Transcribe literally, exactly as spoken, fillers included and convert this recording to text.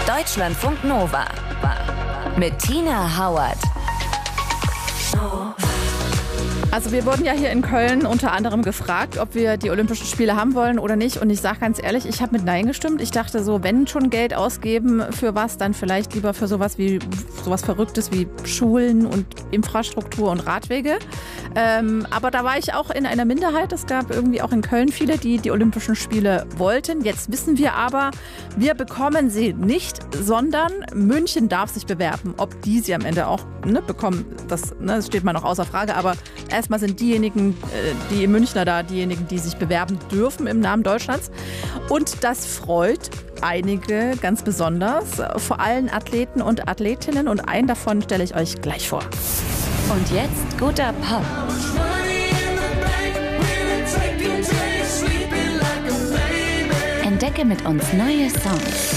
Deutschlandfunk Nova mit Tina Hauert. Also wir wurden ja hier in Köln unter anderem gefragt, ob wir die Olympischen Spiele haben wollen oder nicht. Und ich sage ganz ehrlich, ich habe mit Nein gestimmt. Ich dachte so, wenn schon Geld ausgeben für was, dann vielleicht lieber für sowas wie sowas Verrücktes wie Schulen und Infrastruktur und Radwege. Ähm, aber da war ich auch in einer Minderheit. Es gab irgendwie auch in Köln viele, die die Olympischen Spiele wollten. Jetzt wissen wir aber, wir bekommen sie nicht, sondern München darf sich bewerben. Ob die sie am Ende auch ne, bekommen, das, ne, das steht mal noch außer Frage. Aber erstmal sind diejenigen, die Münchner da, diejenigen, die sich bewerben dürfen im Namen Deutschlands. Und das freut einige ganz besonders, vor allem Athleten und Athletinnen. Und einen davon stelle ich euch gleich vor. Und jetzt guter Pop. Entdecke mit uns neue Songs.